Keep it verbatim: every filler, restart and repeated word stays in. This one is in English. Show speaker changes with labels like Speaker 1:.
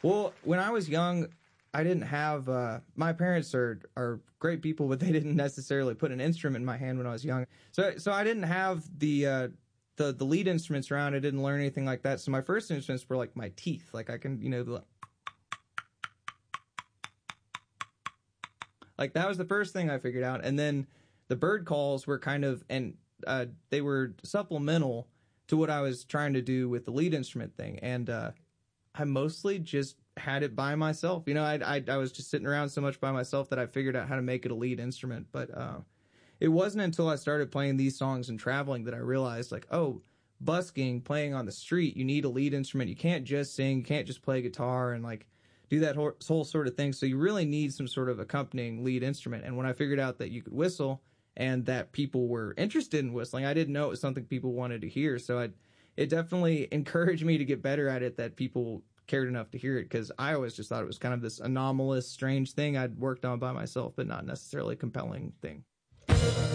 Speaker 1: Well, when I was young, I didn't have, uh, my parents are, are great people, but they didn't necessarily put an instrument in my hand when I was young. So, so I didn't have the, uh, the, the lead instruments around. I didn't learn anything like that. So my first instruments were like my teeth. Like I can, you know, the, like that was the first thing I figured out. And then the bird calls were kind of, and, uh, they were supplemental to what I was trying to do with the lead instrument thing. And, uh, I mostly just had it by myself. You know, I, I, I was just sitting around so much by myself that I figured out how to make it a lead instrument. But, uh, it wasn't until I started playing these songs and traveling that I realized, like, oh, busking, playing on the street, you need a lead instrument. You can't just sing, you can't just play guitar and like do that whole, whole sort of thing. So you really need some sort of accompanying lead instrument. And when I figured out that you could whistle and that people were interested in whistling, I didn't know it was something people wanted to hear. So I, it definitely encouraged me to get better at it, that people cared enough to hear it, because I always just thought it was kind of this anomalous, strange thing I'd worked on by myself, but not necessarily a compelling thing.